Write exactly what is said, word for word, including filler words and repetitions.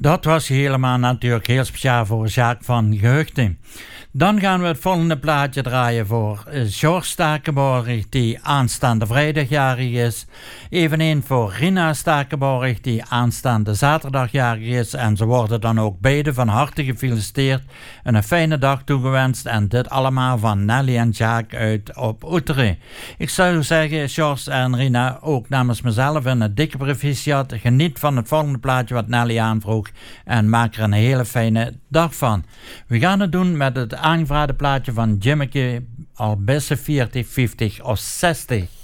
Dat was helemaal natuurlijk heel speciaal voor Jacques van Geheugden. Dan gaan we het volgende plaatje draaien voor George Stakenborg, die aanstaande vrijdag jarig is. Eveneens voor Rina Stakenborg, die aanstaande zaterdag jarig is. En ze worden dan ook beide van harte gefeliciteerd en een fijne dag toegewenst. En dit allemaal van Nelly en Jacques uit op Oeteren. Ik zou zeggen, George en Rina, ook namens mezelf een dikke proficiat. Geniet van het volgende plaatje wat Nelly aanvroeg en maak er een hele fijne dag van. We gaan het doen met het aangevraagde plaatje van Jimmeke, al best veertig, vijftig of zestig.